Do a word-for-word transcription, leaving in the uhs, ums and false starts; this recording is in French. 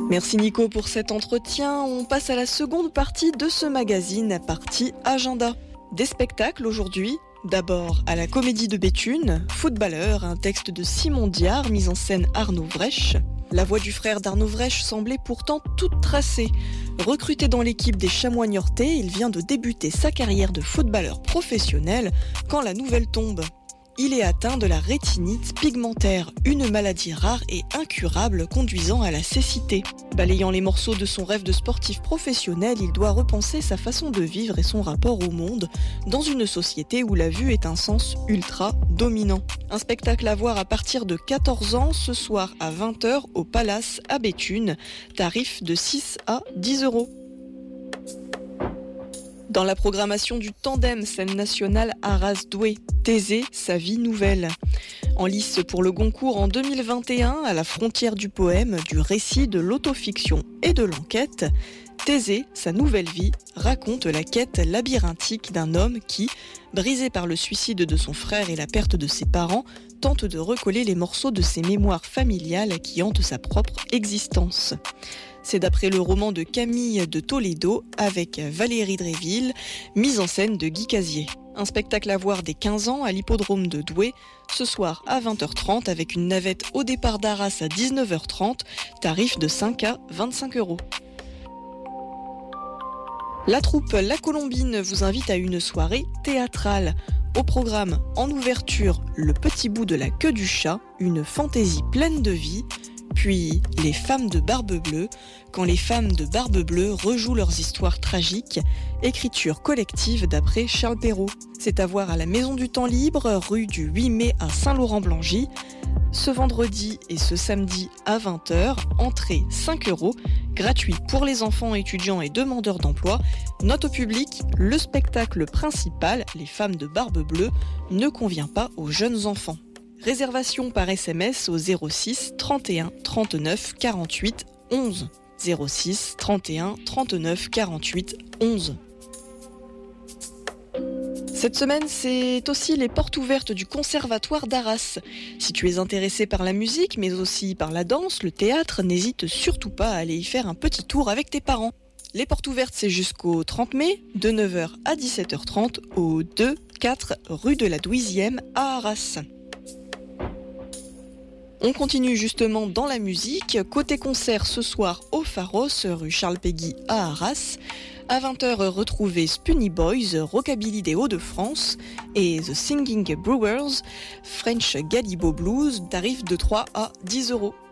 Merci Nico pour cet entretien. On passe à la seconde partie de ce magazine, partie agenda. Des spectacles aujourd'hui. D'abord à la Comédie de Béthune, Footballeur, un texte de Simon Diard, mise en scène Arnaud Vrech. La voix du frère d'Arnaud Vrech semblait pourtant toute tracée. Recruté dans l'équipe des Chamois niortais, il vient de débuter sa carrière de footballeur professionnel quand la nouvelle tombe. Il est atteint de la rétinite pigmentaire, une maladie rare et incurable conduisant à la cécité. Balayant les morceaux de son rêve de sportif professionnel, il doit repenser sa façon de vivre et son rapport au monde dans une société où la vue est un sens ultra dominant. Un spectacle à voir à partir de quatorze ans ce soir à vingt heures au Palace à Béthune, tarif de six à dix euros. Dans la programmation du Tandem, scène nationale Arras-Douai, Thésée, sa vie nouvelle. En lice pour le Goncourt en deux mille vingt et un, à la frontière du poème, du récit, de l'autofiction et de l'enquête, Thésée, sa nouvelle vie, raconte la quête labyrinthique d'un homme qui, brisé par le suicide de son frère et la perte de ses parents, tente de recoller les morceaux de ses mémoires familiales qui hantent sa propre existence. C'est d'après le roman de Camille de Toledo avec Valérie Dréville, mise en scène de Guy Casier. Un spectacle à voir dès quinze ans à l'hippodrome de Douai, ce soir à vingt heures trente avec une navette au départ d'Arras à dix-neuf heures trente, tarif de cinq à vingt-cinq euros. La troupe La Colombine vous invite à une soirée théâtrale. Au programme, en ouverture, Le petit bout de la queue du chat, une fantaisie pleine de vie. Puis Les femmes de Barbe Bleue, quand les femmes de Barbe Bleue rejouent leurs histoires tragiques, écriture collective d'après Charles Perrault. C'est à voir à la Maison du Temps Libre, rue du huit mai à Saint-Laurent-Blangy. Ce vendredi et ce samedi à vingt heures, entrée cinq euros, gratuit pour les enfants, étudiants et demandeurs d'emploi. Note au public, le spectacle principal, Les femmes de Barbe Bleue, ne convient pas aux jeunes enfants. Réservation par S M S au zéro six trente et un trente-neuf quarante-huit onze. zéro six trente et un trente-neuf quarante-huit onze. Cette semaine, c'est aussi les portes ouvertes du Conservatoire d'Arras. Si tu es intéressé par la musique, mais aussi par la danse, le théâtre, n'hésite surtout pas à aller y faire un petit tour avec tes parents. Les portes ouvertes, c'est jusqu'au trente mai, de neuf heures à dix-sept heures trente, au deux quatre rue de la Douizième à Arras. On continue justement dans la musique. Côté concert ce soir au Pharos, rue Charles Péguy à Arras. À vingt heures, retrouvez Spunny Boys, Rockabilly des Hauts-de-France et The Singing Brewers, French Galibo Blues, tarif de trois à dix euros.